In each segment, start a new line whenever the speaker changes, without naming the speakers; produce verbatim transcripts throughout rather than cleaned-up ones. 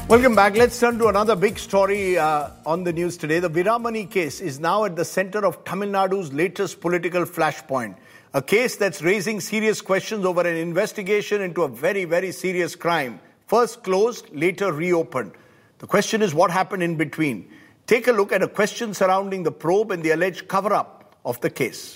Welcome back. Let's turn to another big story uh, on the news today. The Veeramani case is now at the center of Tamil Nadu's latest political flashpoint. A case that's raising serious questions over an investigation into a very, very serious crime. First closed, later reopened. The question is what happened in between. Take a look at a question surrounding the probe and the alleged cover-up of the case.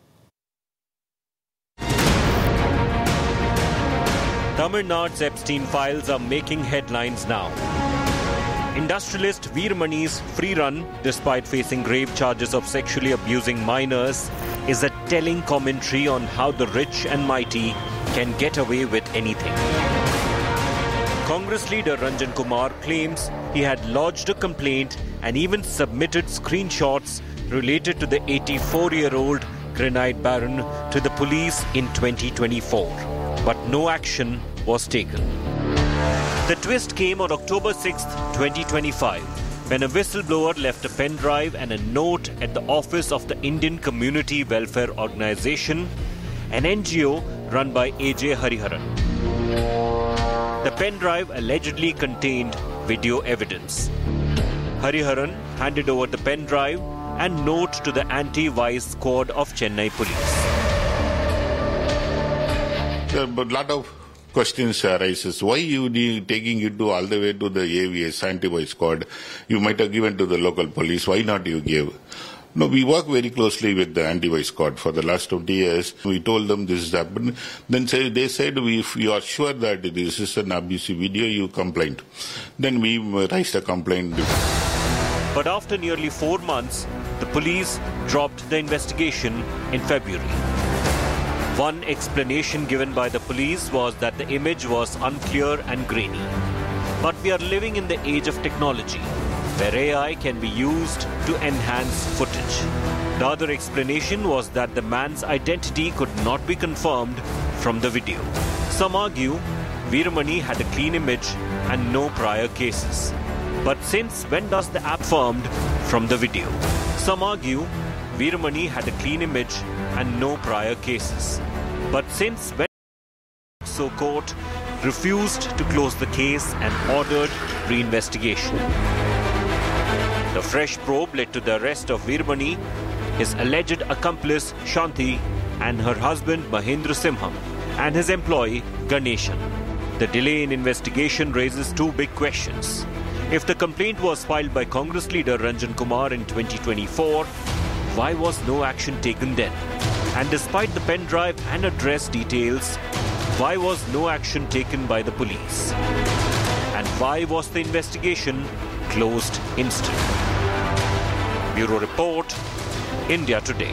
Tamil Nadu's Epstein files are making headlines now. Industrialist Veeramani's free run, despite facing grave charges of sexually abusing minors, is a telling commentary on how the rich and mighty can get away with anything. Congress leader Ranjan Kumar claims he had lodged a complaint and even submitted screenshots related to the eighty-four-year-old granite baron to the police in twenty twenty-four. But no action was taken. The twist came on October sixth, twenty twenty-five, when a whistleblower left a pen drive and a note at the office of the Indian Community Welfare Organization, an N G O run by A J Hariharan. The pen drive allegedly contained video evidence. Hariharan handed over the pen drive and note to the anti-vice squad of Chennai police.
A lot of questions arises. Why you need taking it to all the way to the A V S, anti-vice squad? You might have given to the local police. Why not you give? No, we work very closely with the anti-vice squad for the last twenty years. We told them this has happened. Then say, they said, we, if you are sure that this is an abusive video, you complain. Then we raised a complaint.
But after nearly four months, the police dropped the investigation in February. One explanation given by the police was that the image was unclear and grainy. But we are living in the age of technology, where A I can be used to enhance footage. The other explanation was that the man's identity could not be confirmed from the video. Some argue Veeramani had a clean image and no prior cases. But since when does the app confirmed from the video? Some argue Veeramani had a clean image and no prior cases. But since when so court refused to close the case and ordered re-investigation. The fresh probe led to the arrest of Veeramani, his alleged accomplice Shanti, and her husband Mahendra Simham, and his employee Ganeshan. The delay in investigation raises two big questions. If the complaint was filed by Congress leader Ranjan Kumar in twenty twenty-four, why was no action taken then? And despite the pen drive and address details, why was no action taken by the police? And why was the investigation closed instantly? Bureau Report, India Today.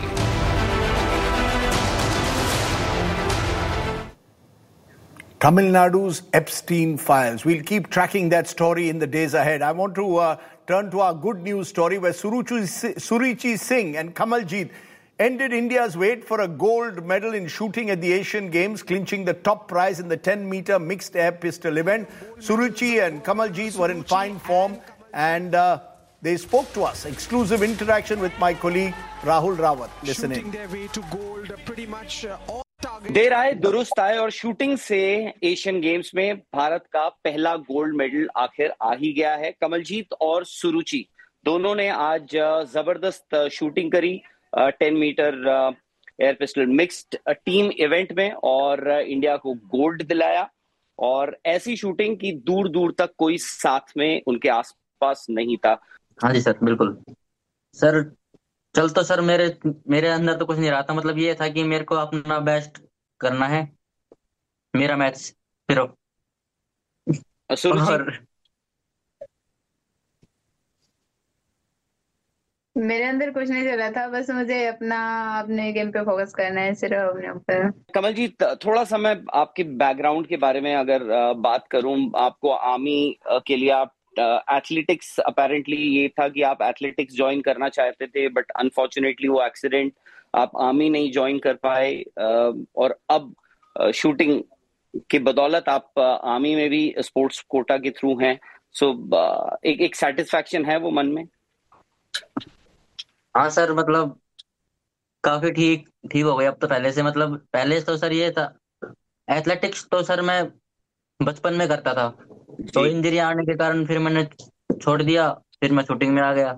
Tamil Nadu's Epstein files. We'll keep tracking that story in the days ahead. I want to uh, turn to our good news story where Suruchi, Surichi Singh and Kamaljeet ended India's wait for a gold medal in shooting at the Asian Games, clinching the top prize in the ten-meter mixed air pistol event. Suruchi and Kamaljeet were in fine form and uh, they spoke to us. Exclusive interaction with my colleague Rahul Rawat. Listen in.
Their way to gold, pretty much uh, all
देर आए दुरुस्त आए और shooting से Asian games में भारत का पहला gold medal आखिर आ ही गया है। कमलजीत और सुरुचि दोनों ने आज जबरदस्त शूटिंग करी ten metre air pistol mixed team event में और इंडिया को गोल्ड दिलाया। और ऐसी शूटिंग की दूर दूर तक कोई साथ में उनके आसपास नहीं था।
हाँ जी सर, बिल्कुल सर। चल तो सर मेरे मेरे अंदर तो कुछ नहीं रहा था, मतलब ये था कि मेरे को अपना बेस्ट करना है, मेरा मैच सिर्फ। और
मेरे अंदर कुछ नहीं चल रहा था, बस मुझे अपना अपने गेम पे फोकस करना है सिर्फ अपने ऊपर।
कमलजीत, थोड़ा सा मैं आपके बैकग्राउंड के बारे में अगर बात करूं, आपको आर्मी के लिए आप एथलेटिक्स अपेरेंटली ये था कि आप एथलेटिक्स ज्वाइन करना चाहते थे, बट अनफॉर्चुनेटली वो एक्सीडेंट आप आर्मी नहीं ज्वाइन कर पाए और अब शूटिंग की बदौलत आप आर्मी में भी स्पोर्ट्स कोटा के थ्रू हैं। सो एक एक सेटिस्फैक्शन है वो मन में?
हाँ सर, मतलब काफी ठीक ठीक हो गया अब तो पहले से। मतलब पहले तो सर ये था, एथलेटिक्स तो सर मैं बचपन में करता था, तो इंजरी आने के कारण फिर मैंने छोड़ दिया, फिर मैं शूटिंग में आ गया।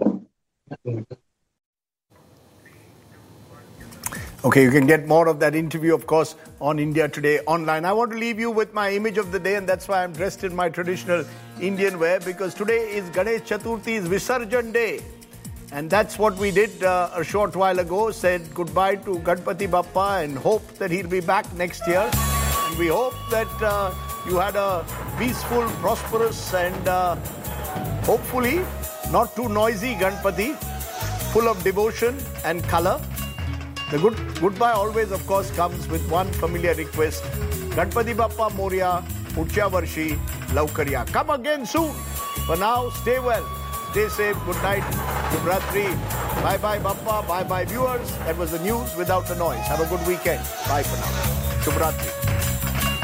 Okay, you can get more of that interview, of course, on India Today online. I want to leave you with my image of the day, and that's why I'm dressed in my traditional Indian wear, because today is Ganesh Chaturthi's Visarjan Day. And that's what we did uh, a short while ago, said goodbye to Ganpati Bappa and hope that he'll be back next year. And we hope that uh, you had a peaceful, prosperous and uh, hopefully not too noisy Ganpati, full of devotion and color. The good goodbye always, of course, comes with one familiar request. Ganpati Bappa Moria, Puchya Varshi, Laukarya. Come again soon. For now, stay well, stay safe, good night, Shubh Ratri. Bye-bye Bappa, bye-bye viewers. That was the news without the noise. Have a good weekend. Bye for now. Shubh Ratri.